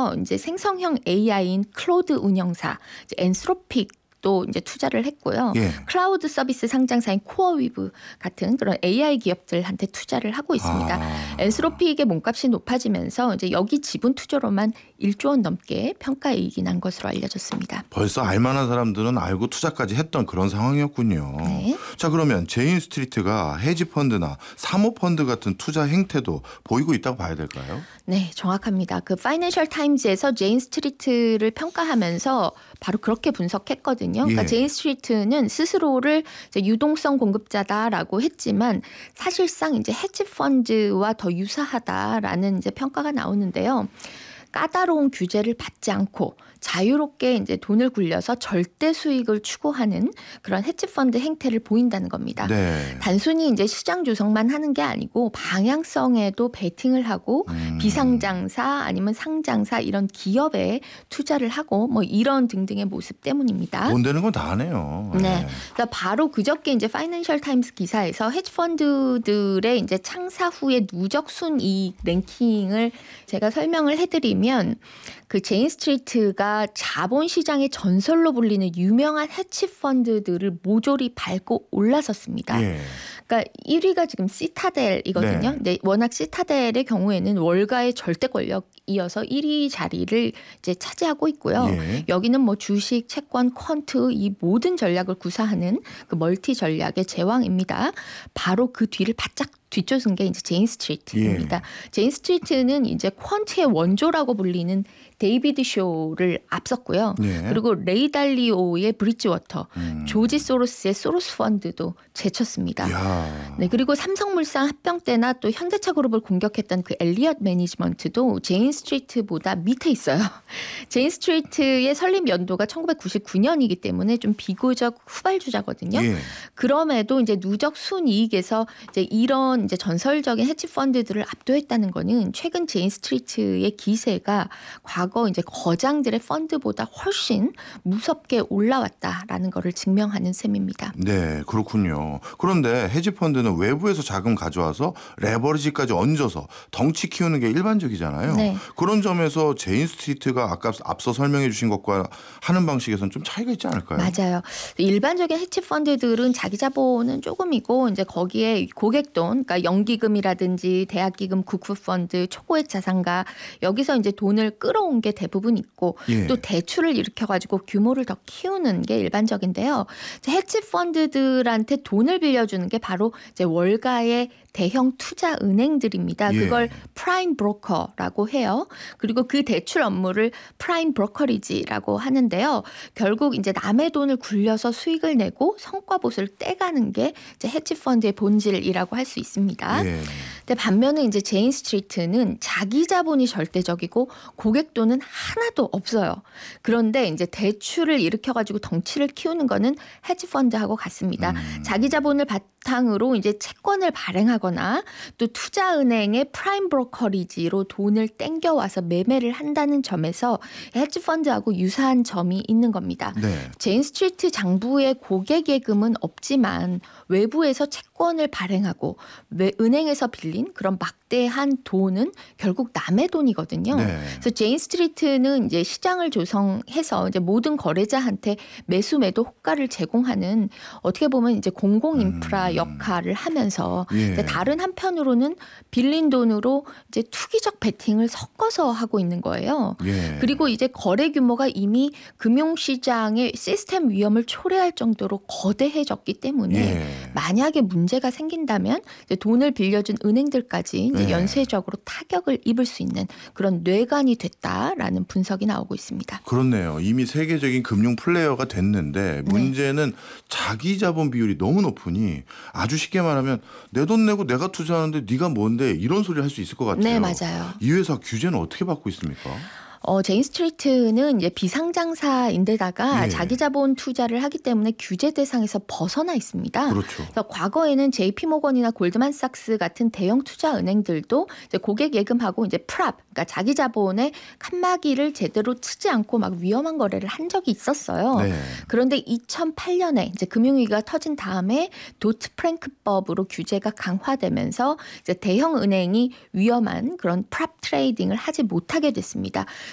중에서 이제 생성형 AI인 클로드 운영사 엔스로픽 또 이제 투자를 했고요. 예. 클라우드 서비스 상장사인 코어위브 같은 그런 AI 기업들한테 투자를 하고 있습니다. 엔스로픽의 몸값이 높아지면서 이제 여기 지분 투자로만 1조 원 넘게 평가이익이 난 것으로 알려졌습니다. 벌써 알만한 사람들은 알고 투자까지 했던 그런 상황이었군요. 네. 자, 그러면 제인 스트리트가 헤지펀드나 사모펀드 같은 투자 행태도 보이고 있다고 봐야 될까요? 네, 정확합니다. 그 파이낸셜 타임즈에서 제인 스트리트를 평가하면서 바로 그렇게 분석했거든요. 그러니까 예. 제인 스트리트는 스스로를 이제 유동성 공급자다라고 했지만 사실상 이제 헤지 펀드와 더 유사하다라는 이제 평가가 나오는데요. 까다로운 규제를 받지 않고 자유롭게 이제 돈을 굴려서 절대 수익을 추구하는 그런 헤지펀드 행태를 보인다는 겁니다. 네. 단순히 이제 시장 조성만 하는 게 아니고 방향성에도 베팅을 하고 비상장사 아니면 상장사 이런 기업에 투자를 하고 뭐 이런 등등의 모습 때문입니다. 돈 되는 건 다 하네요. 네. 그러니까 바로 그저께 이제 파이낸셜 타임스 기사에서 헤지펀드들의 이제 창사 후의 누적 순이익 랭킹을 제가 설명을 해드리면 그 제인 스트리트가 자본시장의 전설로 불리는 유명한 헤지펀드들을 모조리 밟고 올라섰습니다. 예. 그러니까 1위가 지금 시타델이거든요. 네. 네, 워낙 시타델의 경우에는 월가의 절대 권력이어서 1위 자리를 이제 차지하고 있고요. 예. 여기는 뭐 주식, 채권, 퀀트 이 모든 전략을 구사하는 그 멀티 전략의 제왕입니다. 바로 그 뒤를 바짝 뒤쫓은 게 이제 제인 스트리트입니다. 예. 제인 스트리트는 이제 퀀트의 원조라고 불리는 데이비드 쇼를 앞섰고요. 예. 그리고 레이 달리오의 브리지워터, 조지 소로스의 소로스 펀드도 제쳤습니다. 이야. 네, 그리고 삼성물산 합병 때나 또 현대차 그룹을 공격했던 그 엘리엇 매니지먼트도 제인 스트리트보다 밑에 있어요. 제인 스트리트의 설립 연도가 1999년이기 때문에 좀 비교적 후발주자거든요. 예. 그럼에도 이제 누적 순이익에서 이제 이런 이제 전설적인 헤지 펀드들을 압도했다는 거는 최근 제인 스트리트의 기세가 과거 이제 거장들의 펀드보다 훨씬 무섭게 올라왔다라는 것을 증명하는 셈입니다. 네, 그렇군요. 그런데 헤지펀드는 외부에서 자금 가져와서 레버리지까지 얹어서 덩치 키우는 게 일반적이잖아요. 네. 그런 점에서 제인 스트리트가 아까 앞서 설명해 주신 것과 하는 방식에서는 좀 차이가 있지 않을까요? 맞아요. 일반적인 헤지 펀드들은 자기 자본은 조금이고 이제 거기에 고객돈, 그러니까 연기금이라든지 대학기금, 국부펀드, 초고액 자산가 여기서 이제 돈을 끌어온 게 대부분 있고 예. 또 대출을 일으켜가지고 규모를 더 키우는 게 일반적인데요. 헤지 펀드들한테 돈을 빌려주는 게 바로 이제 월가의 대형 투자 은행들입니다. 예. 그걸 프라임 브로커라고 해요. 그리고 그 대출 업무를 프라임 브로커리지라고 하는데요. 결국 이제 남의 돈을 굴려서 수익을 내고 성과보수를 떼가는 게 이제 헤지 펀드의 본질이라고 할 수 있습니다. 예. 근데 반면에 이제 제인 스트리트는 자기 자본이 절대적이고 고객 돈은 하나도 없어요. 그런데 이제 대출을 일으켜가지고 덩치를 키우는 거는 헤지 펀드하고 같습니다. 자기 자본을 바탕으로 이제 채권을 발행하거나 또 투자은행의 프라임 브로커리지로 돈을 땡겨와서 매매를 한다는 점에서 헤지 펀드하고 유사한 점이 있는 겁니다. 네. 제인 스트리트 장부의 고객 예금은 없지만 외부에서 채권을 발행하고 은행에서 빌린 그런 막대한 돈은 결국 남의 돈이거든요. 네. 그래서 제인 스트리트는 이제 시장을 조성해서 이제 모든 거래자한테 매수 매도 호가를 제공하는 어떻게 보면 이제 공공 인프라 역할을 하면서 예. 이제 다른 한편으로는 빌린 돈으로 이제 투기적 베팅을 섞어서 하고 있는 거예요. 예. 그리고 이제 거래 규모가 이미 금융시장의 시스템 위험을 초래할 정도로 거대해졌기 때문에 예. 만약에 문제가 생긴다면 이제 돈을 빌려준 은행들까지 이제 네. 연쇄적으로 타격을 입을 수 있는 그런 뇌관이 됐다라는 분석이 나오고 있습니다. 그렇네요. 이미 세계적인 금융 플레이어가 됐는데 문제는 자기 자본 비율이 너무 높으니 아주 쉽게 말하면 내 돈 내고 내가 투자하는데 네가 뭔데 이런 소리를 할 수 있을 것 같아요. 네, 맞아요. 이 회사 규제는 어떻게 받고 있습니까? 제인 스트리트는 이제 비상장사인데다가 예. 자기 자본 투자를 하기 때문에 규제 대상에서 벗어나 있습니다. 그렇죠. 그래서 과거에는 JP모건이나 골드만삭스 같은 대형 투자 은행들도 이제 고객 예금하고 이제 프랍, 그러니까 자기 자본의 칸막이를 제대로 치지 않고 막 위험한 거래를 한 적이 있었어요. 네. 그런데 2008년에 이제 금융위기가 터진 다음에 도트 프랭크법으로 규제가 강화되면서 이제 대형 은행이 위험한 그런 프랍 트레이딩을 하지 못하게 됐습니다.